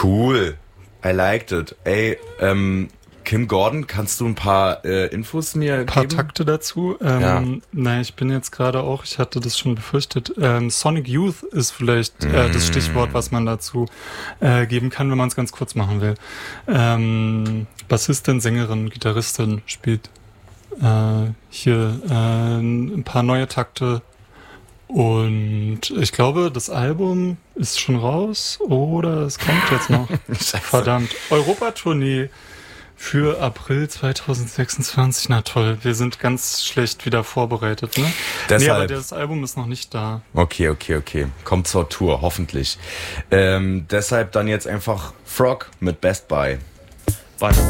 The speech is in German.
Cool. I liked it. Ey, Kim Gordon, kannst du ein paar Infos mir geben? Ein paar Takte dazu. Nein, ich bin jetzt gerade auch, ich hatte das schon befürchtet, Sonic Youth ist vielleicht das Stichwort, was man dazu geben kann, wenn man es ganz kurz machen will. Bassistin, Sängerin, Gitarristin spielt hier ein paar neue Takte. Und ich glaube, das Album ist schon raus oder es kommt jetzt noch. Verdammt. Europatournee für April 2026. Na toll, wir sind ganz schlecht wieder vorbereitet, ne? Deshalb. Nee, aber das Album ist noch nicht da. Okay. Kommt zur Tour, hoffentlich. Deshalb dann jetzt einfach Frog mit Best Buy.